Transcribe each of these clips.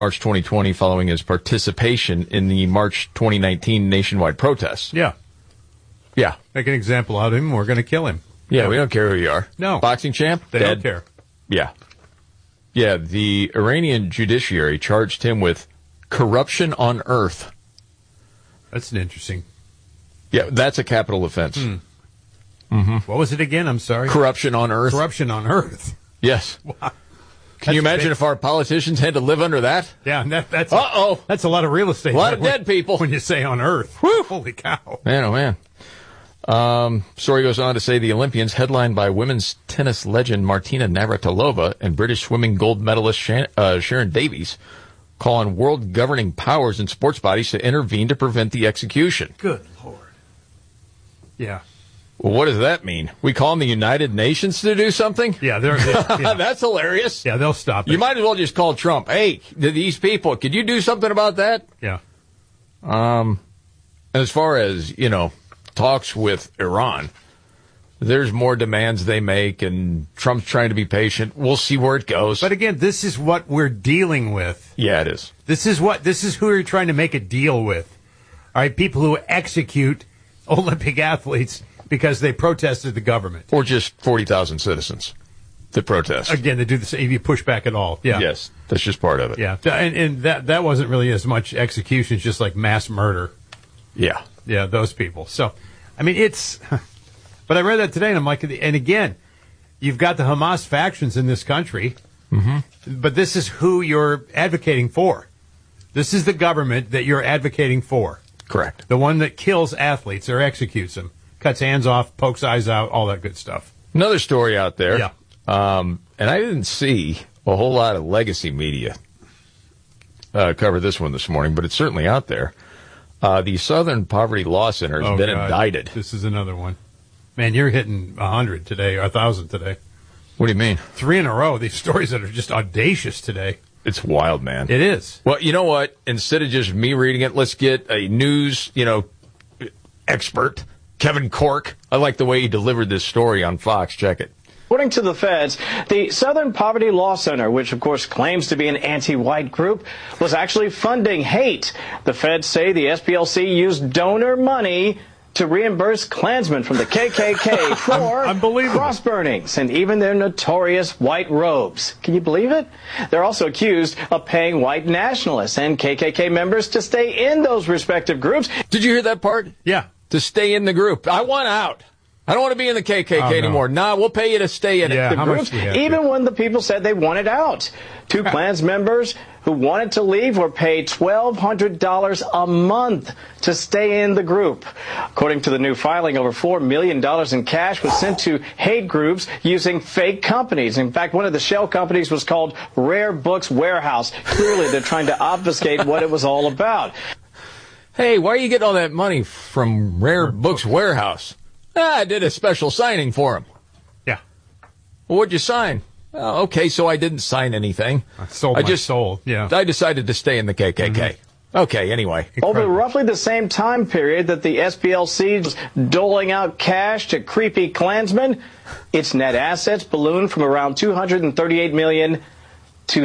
March 2020 following his participation in the March 2019 nationwide protests. Yeah. Yeah. Make an example out of him. We're going to kill him. Yeah, we don't care who you are. No. Boxing champ? They dead. don't care. Yeah. Yeah, the Iranian judiciary charged him with corruption on earth. That's an interesting. Yeah, that's a capital offense. Mm-hmm. What was it again? I'm sorry. Corruption on earth. Corruption on earth. Yes. Wow. Can you imagine if our politicians had to live under that? Yeah, that's Uh-oh. That's a lot of real estate. A lot of dead people. When you say on earth. Whew. Holy cow. Man, oh man. Story goes on to say the Olympians, headlined by women's tennis legend Martina Navratilova and British swimming gold medalist Sharon Davies, call on world governing powers and sports bodies to intervene to prevent the execution. Good Lord. Yeah. Well, what does that mean? We call on the United Nations to do something? Yeah, yeah. That's hilarious. Yeah, they'll stop it. You might as well just call Trump. Hey, these people, could you do something about that? Yeah. And as far as, talks with Iran, there's more demands they make, and Trump's trying to be patient. We'll see where it goes. But again, this is what we're dealing with. Yeah, it is. This is who we're trying to make a deal with. All right, people who execute Olympic athletes because they protested the government. Or just 40,000 citizens that protest. Again, they do the same. You push back at all. Yeah. Yes, that's just part of it. Yeah, and that wasn't really as much execution, it's just like mass murder. Yeah. Yeah, those people. So, I mean, it's... But I read that today, and I'm like... And again, you've got the Hamas factions in this country, but this is who you're advocating for. This is the government that you're advocating for. Correct. The one that kills athletes or executes them. Cuts hands off, pokes eyes out, all that good stuff. Another story out there. Yeah. And I didn't see a whole lot of legacy media cover this one this morning, but it's certainly out there. The Southern Poverty Law Center has been indicted. This is another one. Man, you're hitting 100 today, or 1,000 today. What do you mean? 3 in a row. These stories that are just audacious today. It's wild, man. It is. Well, you know what? Instead of just me reading it, let's get a news, expert, Kevin Cork. I like the way he delivered this story on Fox. Check it. According to the feds, the Southern Poverty Law Center, which of course claims to be an anti-white group, was actually funding hate. The feds say the SPLC used donor money to reimburse Klansmen from the KKK for cross burnings and even their notorious white robes. Can you believe it? They're also accused of paying white nationalists and KKK members to stay in those respective groups. Did you hear that part? Yeah. To stay in the group. I want out. I don't want to be in the KKK anymore. Nah, we'll pay you to stay in it. The groups, even when the people said they wanted out. 2 Klans members who wanted to leave were paid $1,200 a month to stay in the group. According to the new filing, over $4 million in cash was sent to hate groups using fake companies. In fact, one of the shell companies was called Rare Books Warehouse. Clearly, they're trying to obfuscate what it was all about. Hey, why are you getting all that money from Rare Books Warehouse? I did a special signing for him. Yeah. Well, what'd you sign? Oh, okay, so I didn't sign anything. I sold my soul. Yeah. I decided to stay in the KKK. Okay, anyway. Over roughly the same time period that the SPLC was doling out cash to creepy Klansmen, its net assets ballooned from around $238 million to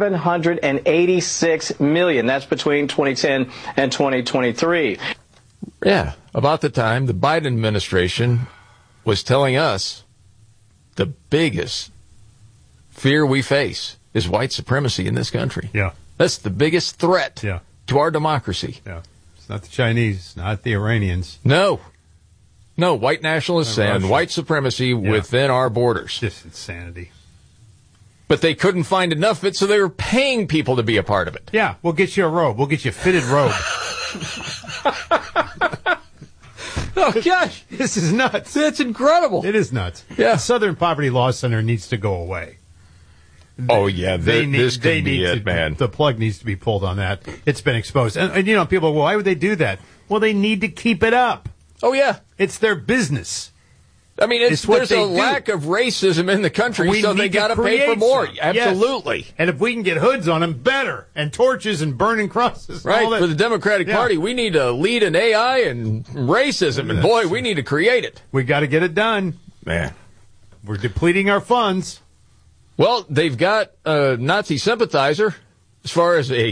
$786 million. That's between 2010 and 2023. Yeah, about the time the Biden administration was telling us the biggest fear we face is white supremacy in this country. Yeah. That's the biggest threat to our democracy. Yeah. It's not the Chinese, not the Iranians. No, white nationalists and white supremacy within our borders. Just insanity. But they couldn't find enough of it, so they were paying people to be a part of it. Yeah, we'll get you a robe. We'll get you a fitted robe. Oh, gosh. This is nuts. That's incredible. It is nuts. Yeah. The Southern Poverty Law Center needs to go away. This could be it, man. The plug needs to be pulled on that. It's been exposed. And people, well, why would they do that? Well, they need to keep it up. Oh, yeah. It's their business. I mean, there's a lack of racism in the country, so they got to pay for more. Absolutely. Yes. And if we can get hoods on them, better. And torches and burning crosses. Right. For the Democratic Party, we need to lead an AI and racism. And, boy, we need to create it. We got to get it done. Man. We're depleting our funds. Well, they've got a Nazi sympathizer As far as a